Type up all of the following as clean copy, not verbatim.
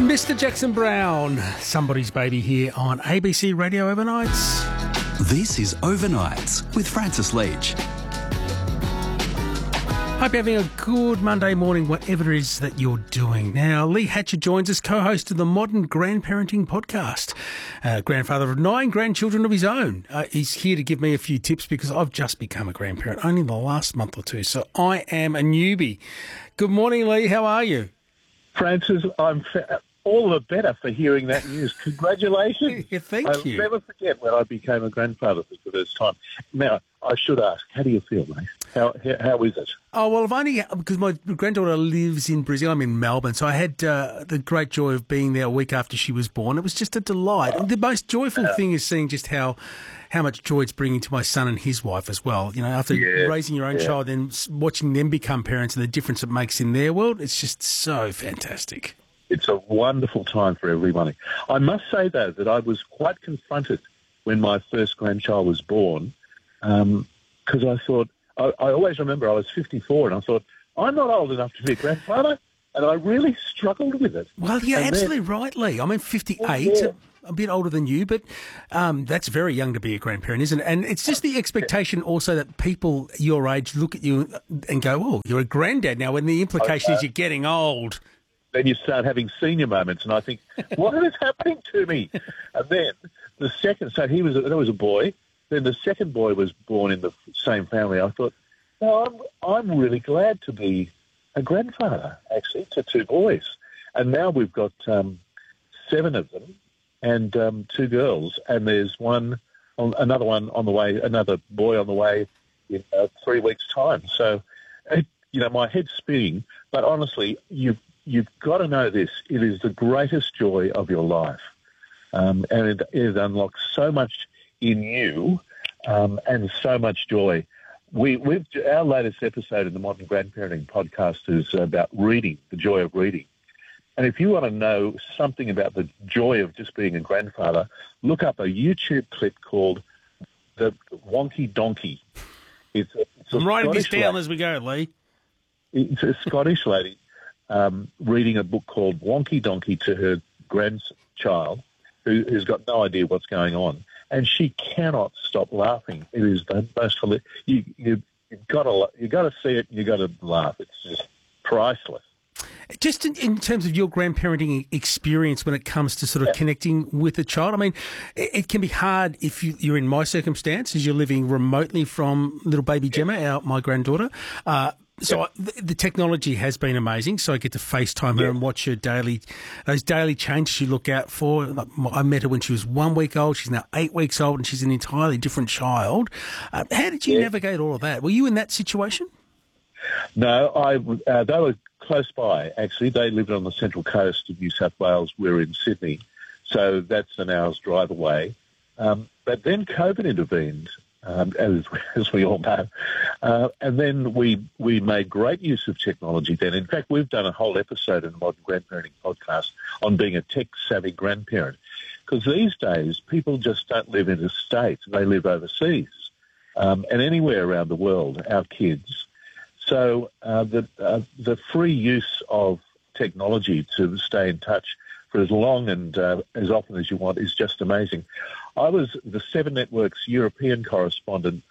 Mr. Jackson Brown, Somebody's Baby here on ABC Radio Overnights. This is Overnights with Francis Leach. Hope you're having a good Monday morning, whatever it is that you're doing. Now, Lee Hatcher joins us, co-host of the Modern Grandparenting Podcast. Grandfather of 9 grandchildren of his own. He's here to give me a few tips because I've just become a grandparent only in the last month or two, so I am a newbie. Good morning, Lee. How are you? Francis, I'm all the better for hearing that news. Congratulations. Yeah, thank you. I'll never forget when I became a grandfather for the first time. Now, I should ask, how do you feel, mate? How is it? Oh, well, because my granddaughter lives in Brazil. I'm in Melbourne, so I had the great joy of being there a week after she was born. It was just a delight. And the most joyful thing is seeing just how much joy it's bringing to my son and his wife as well. You know, after raising your own child, then watching them become parents and the difference it makes in their world, it's just so fantastic. It's a wonderful time for everybody. I must say, though, that I was quite confronted when my first grandchild was born because I thought, I always remember I was 54 and I thought, I'm not old enough to be a grandfather, and I really struggled with it. Well, you're absolutely right, Lee. I'm 58, a bit older than you, but that's very young to be a grandparent, isn't it? And it's just the expectation also that people your age look at you and go, oh, you're a granddad now, when the implication is you're getting old. Then you start having senior moments, and I think, what is happening to me? And then the second, so there was a boy. Then the second boy was born in the same family. I thought, no, I'm really glad to be a grandfather, actually, to 2 boys. And now we've got 7 of them and 2 girls, and there's another one on the way, another boy on the way in 3 weeks' time. So, my head's spinning, but honestly, You've got to know this. It is the greatest joy of your life. And it unlocks so much in you and so much joy. Our latest episode in the Modern Grandparenting Podcast is about reading, the joy of reading. And if you want to know something about the joy of just being a grandfather, look up a YouTube clip called The Wonky Donkey. I'm writing this down as we go, Lee. It's a Scottish lady. Reading a book called Wonky Donkey to her grandchild, who's got no idea what's going on, and she cannot stop laughing. It is the most hilarious. You've got to see it. You've got to laugh. It's just priceless. Just in terms of your grandparenting experience when it comes to sort of connecting with a child, I mean, it can be hard if you're in my circumstances. You're living remotely from little baby Gemma, my granddaughter. So the technology has been amazing. So I get to FaceTime her and watch her those daily changes you look out for. I met her when she was 1 week old. She's now 8 weeks old, and she's an entirely different child. How did you navigate all of that? Were you in that situation? No, they were close by, actually. They lived on the central coast of New South Wales. We're in Sydney, so that's an hour's drive away. But then COVID intervened. As we all know. And then we made great use of technology then. In fact, we've done a whole episode in the Modern Grandparenting Podcast on being a tech-savvy grandparent. Because these days, people just don't live in the States. They live overseas and anywhere around the world, our kids. So the free use of technology to stay in touch for as long and as often as you want is just amazing. I was the 7 Network's European correspondent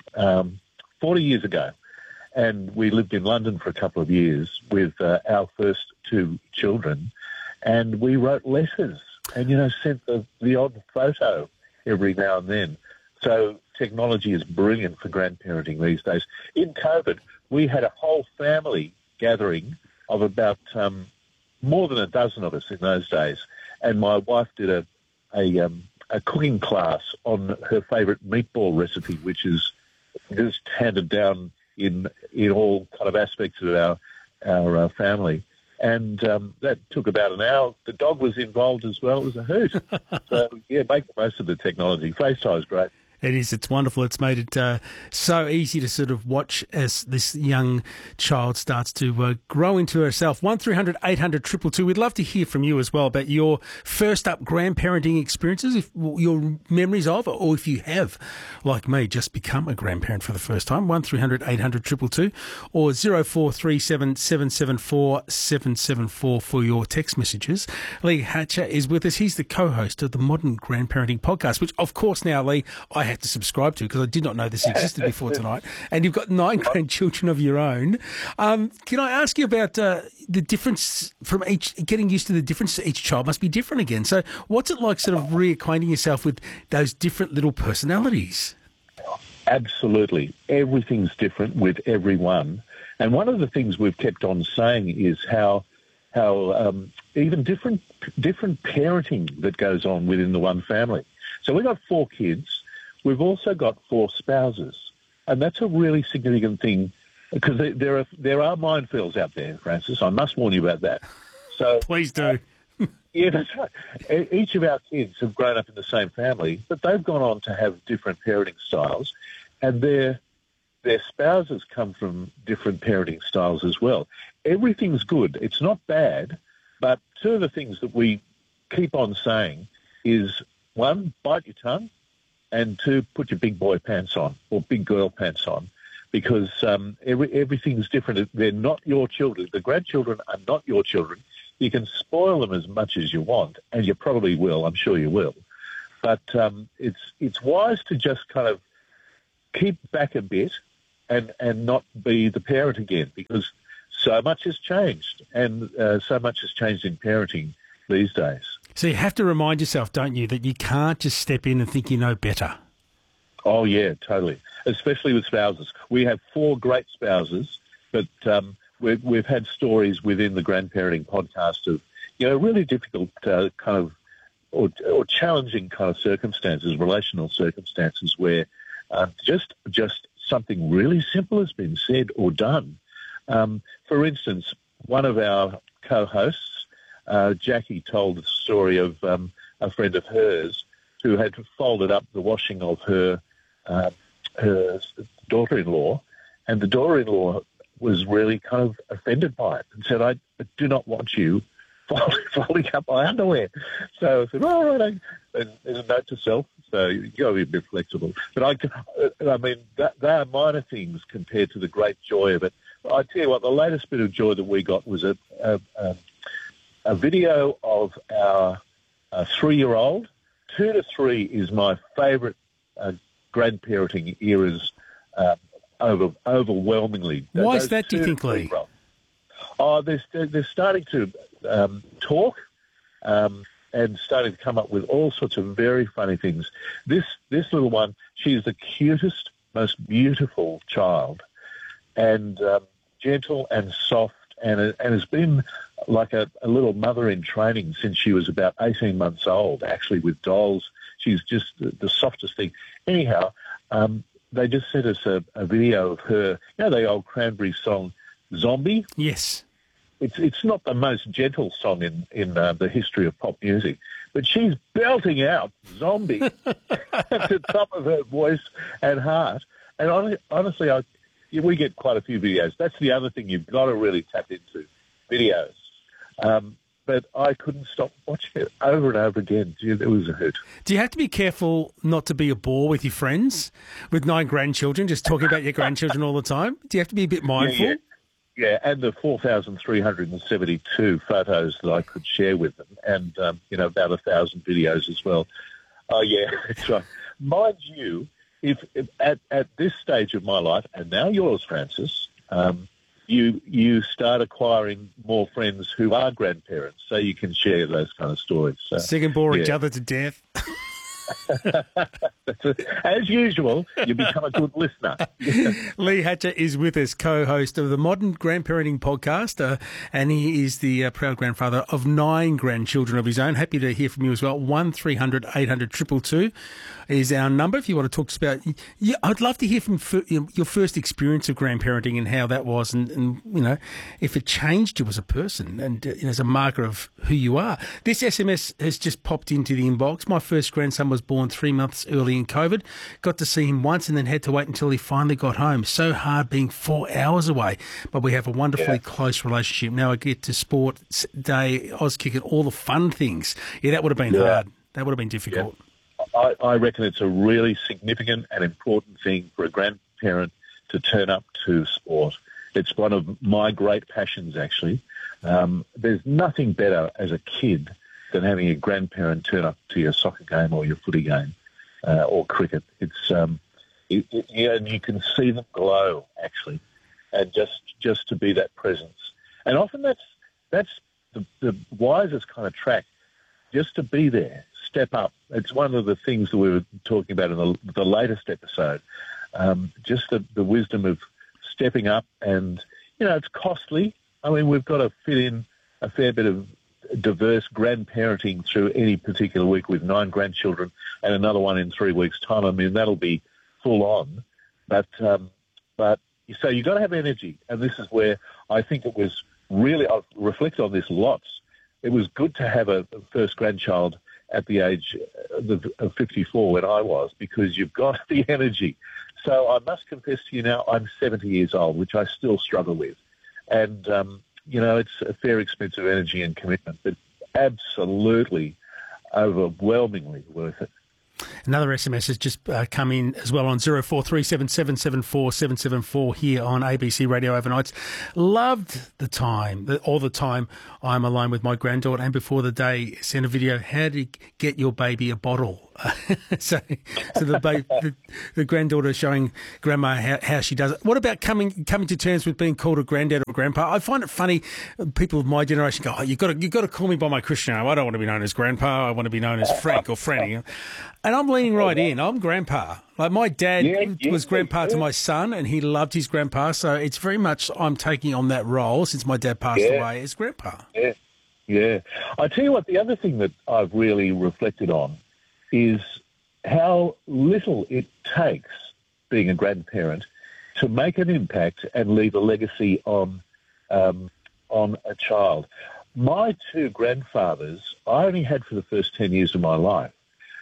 40 years ago, and we lived in London for a couple of years with our first 2 children, and we wrote letters and, sent the odd photo every now and then. So technology is brilliant for grandparenting these days. In COVID, we had a whole family gathering of about more than a dozen of us in those days, and my wife did a cooking class on her favourite meatball recipe, which is just handed down in all kind of aspects of our family. And that took about an hour. The dog was involved as well. It was a hoot. So, make the most of the technology. FaceTime is great. It is. It's wonderful. It's made it so easy to sort of watch as this young child starts to grow into herself. 1300 800 222. We'd love to hear from you as well about your first up grandparenting experiences, if your memories of, or if you have, like me, just become a grandparent for the first time. 1300 800 222 or 0437 774 774 for your text messages. Lee Hatcher is with us. He's the co-host of the Modern Grandparenting Podcast, which, of course, now, Lee, I have to subscribe to because I did not know this existed before tonight. And you've got 9 grandchildren of your own. Can I ask you about the difference from each, getting used to the difference? Each child must be different again. So what's it like sort of reacquainting yourself with those different little personalities? Absolutely. Everything's different with everyone. And one of the things we've kept on saying is how even different parenting that goes on within the one family. So we've got 4 kids. We've also got 4 spouses, and that's a really significant thing because there are minefields out there, Francis. I must warn you about that. So please do. Yeah, that's right. Each of our kids have grown up in the same family, but they've gone on to have different parenting styles, and their spouses come from different parenting styles as well. Everything's good. It's not bad, but 2 of the things that we keep on saying is, 1, bite your tongue, and 2, put your big boy pants on or big girl pants on, because everything's different. They're not your children. The grandchildren are not your children. You can spoil them as much as you want, and you probably will. I'm sure you will. But it's wise to just kind of keep back a bit and not be the parent again, because so much has changed, and so much has changed in parenting these days. So you have to remind yourself, don't you, that you can't just step in and think you know better. Oh, yeah, totally, especially with spouses. We have 4 great spouses, but we've had stories within the grandparenting podcast of, really difficult kind of or challenging kind of circumstances, relational circumstances where just something really simple has been said or done. For instance, one of our co-hosts, Jackie, told the story of a friend of hers who had folded up the washing of her daughter-in-law, and the daughter-in-law was really kind of offended by it and said, I do not want you folding up my underwear. So I said, all right, and there's a note to self, so you've got to be a bit flexible. But I mean, they are minor things compared to the great joy of it. I tell you what, the latest bit of joy that we got was a video of our 3-year-old. 2 to 3 is my favourite grandparenting eras overwhelmingly. Why is that, do you think, Lee? Oh, they're starting to talk and starting to come up with all sorts of very funny things. This little one, she's the cutest, most beautiful child, and gentle and soft, and has been like a little mother in training since she was about 18 months old, actually, with dolls. She's just the softest thing. Anyhow, they just sent us a video of her, the old Cranberry song, Zombie? Yes. It's not the most gentle song in the history of pop music, but she's belting out Zombie at the top of her voice and heart. And honestly, we get quite a few videos. That's the other thing you've got to really tap into, videos. But I couldn't stop watching it over and over again. It was a hoot. Do you have to be careful not to be a bore with your friends with 9 grandchildren, just talking about your grandchildren all the time? Do you have to be a bit mindful? Yeah, and the 4,372 photos that I could share with them, and, about 1,000 videos as well. Oh, yeah, that's right. Mind you, if at this stage of my life, and now yours, Francis, you start acquiring more friends who are grandparents, so you can share those kind of stories. So, Second bore each other to death. As usual, you become a good listener. Lee Hatcher is with us, co-host of the Modern Grandparenting Podcast, and he is the proud grandfather of 9 grandchildren of his own. Happy to hear from you as well. 1300 800 222 is our number if you want to talk to us about. Yeah, I'd love to hear from your first experience of grandparenting and how that was, and if it changed you as a person and as a marker of who you are. This SMS has just popped into the inbox. My first grandson was was born 3 months early in COVID. Got to see him once and then had to wait until he finally got home. So hard being 4 hours away. But we have a wonderfully close relationship. Now I get to Sports Day, Auskick, all the fun things. Yeah, that would have been hard. That would have been difficult. Yeah. I reckon it's a really significant and important thing for a grandparent to turn up to sport. It's one of my great passions, actually. There's nothing better as a kid than having a grandparent turn up to your soccer game or your footy game or cricket. It's and you can see them glow, actually, and just to be that presence. And often that's the wisest kind of track, just to be there, step up. It's one of the things that we were talking about in the latest episode, just the wisdom of stepping up. And, it's costly. I mean, we've got to fit in a fair bit of diverse grandparenting through any particular week with 9 grandchildren and another one in 3 weeks' time. I mean, that'll be full on. But so you've got to have energy. And this is where I think it was really, I've reflected on this lots. It was good to have a first grandchild at the age of 54 when I was, because you've got the energy. So I must confess to you now, I'm 70 years old, which I still struggle with. And, it's a fair expense of energy and commitment, but absolutely, overwhelmingly worth it. Another SMS has just come in as well on 0437774774 here on ABC Radio Overnights. Loved the time, all the time I'm alone with my granddaughter, and before the day sent a video, how to get your baby a bottle. so the granddaughter showing grandma how she does it. What about coming to terms with being called a granddad or grandpa? I find it funny. People of my generation go, you've got to call me by my Christian name. I don't want to be known as grandpa. I want to be known as Frank or Franny. And I'm leaning right in. I'm grandpa. Like my dad was grandpa to my son, and he loved his grandpa. So it's very much I'm taking on that role since my dad passed away as grandpa. Yeah. I tell you what, the other thing that I've really reflected on is how little it takes, being a grandparent, to make an impact and leave a legacy on a child. My 2 grandfathers, I only had for the first 10 years of my life.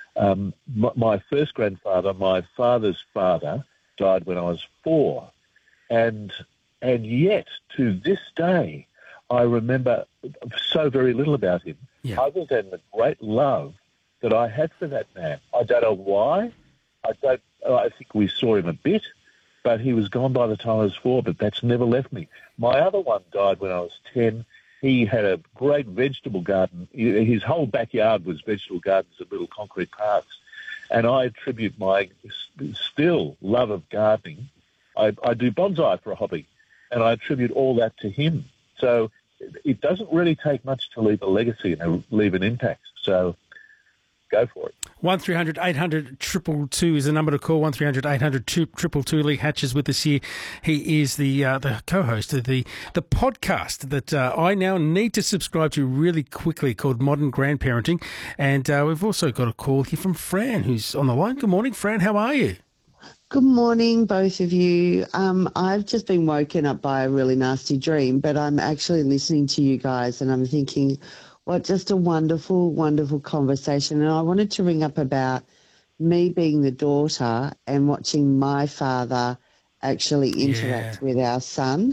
My first grandfather, my father's father, died when I was 4. And yet, to this day, I remember so very little about him, other than the great love that I had for that man. I don't know why. I think we saw him a bit, but he was gone by the time I was 4, but that's never left me. My other one died when I was 10. He had a great vegetable garden. His whole backyard was vegetable gardens and little concrete paths. And I attribute my still love of gardening. I do bonsai for a hobby, and I attribute all that to him. So it doesn't really take much to leave a legacy and leave an impact. So go for it. 1300 800 222 is the number to call. 1300 800 222. Lee Hatch is with us here. He is the co-host of the podcast that I now need to subscribe to really quickly, called Modern Grandparenting. And we've also got a call here from Fran, who's on the line. Good morning, Fran. How are you? Good morning, both of you. I've just been woken up by a really nasty dream, but I'm actually listening to you guys and I'm thinking, what just a wonderful, wonderful conversation. And I wanted to ring up about me being the daughter and watching my father actually interact with our son.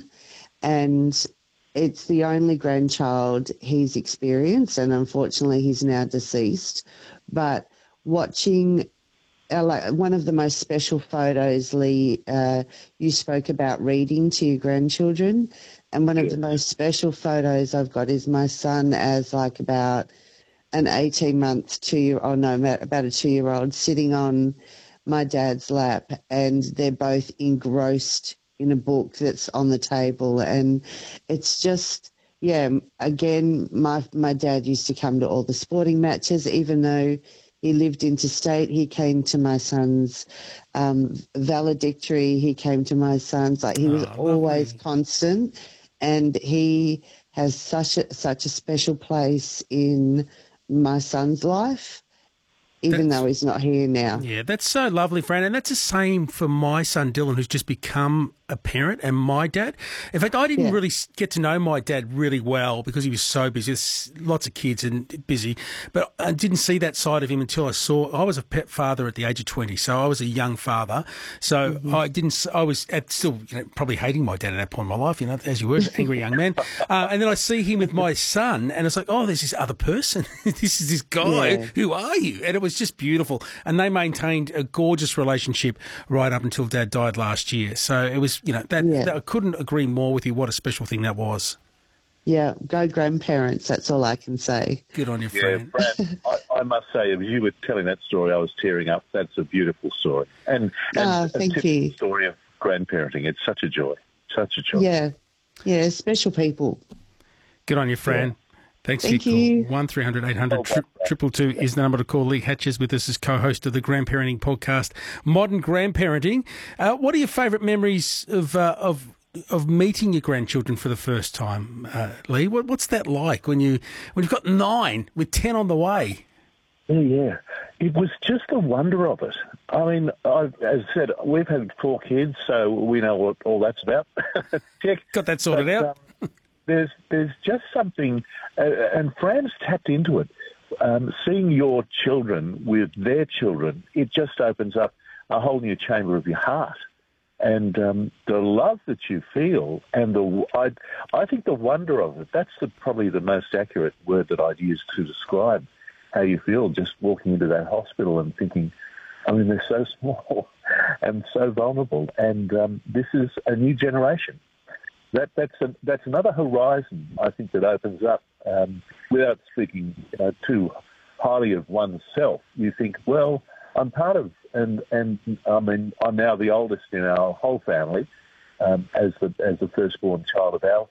And it's the only grandchild he's experienced, and unfortunately he's now deceased. But watching one of the most special photos, Lee, you spoke about reading to your grandchildren. And one of the most special photos I've got is my son as about an 18-month, about a 2-year-old sitting on my dad's lap, and they're both engrossed in a book that's on the table. And it's just, again, my dad used to come to all the sporting matches, even though he lived interstate. He came to my son's valedictory. He came to my son's. He was always constant. And he has such a special place in my son's life. even though he's not here now. Yeah, that's so lovely, Fran. And that's the same for my son, Dylan, who's just become a parent, and my dad. In fact, I didn't really get to know my dad really well because he was so busy. There's lots of kids and busy. But I didn't see that side of him until I was a pet father at the age of 20. So I was a young father. So I was still probably hating my dad at that point in my life, as you were, angry young man. And then I see him with my son and it's like, oh, there's this other person. This is this guy. Yeah. Who are you? And it was just beautiful. And they maintained a gorgeous relationship right up until Dad died last year. So it was, that I couldn't agree more with you. What a special thing that was. Yeah, go grandparents. That's all I can say. Good on you, Yeah, Fran. Fran, I must say, as you were telling that story, I was tearing up. That's a beautiful story. And a thank typical you. story of grandparenting. It's such a joy. Such a joy. Yeah, special people. Good on you, Fran. Yeah. Thanks Thank for your you. call. 1300 800 222 is the number to call. Lee Hatches with us as co-host of the Grandparenting Podcast, Modern Grandparenting. What are your favourite memories of meeting your grandchildren for the first time, Lee? What's that like when you've got 9 with 10 on the way? Yeah. It was just the wonder of it. I mean, as I said, we've had 4 kids, so we know what all that's about. Check. Got that sorted out? There's just something, and Fran's tapped into it. Seeing your children with their children, it just opens up a whole new chamber of your heart. And the love that you feel, and I think the wonder of it, that's probably the most accurate word that I'd use to describe how you feel just walking into that hospital and thinking, I mean, they're so small and so vulnerable, and this is a new generation. That's another horizon, I think, that opens up. Without speaking too highly of oneself, you think, well, I'm part of, and I mean, I'm now the oldest in our whole family, as the firstborn child of our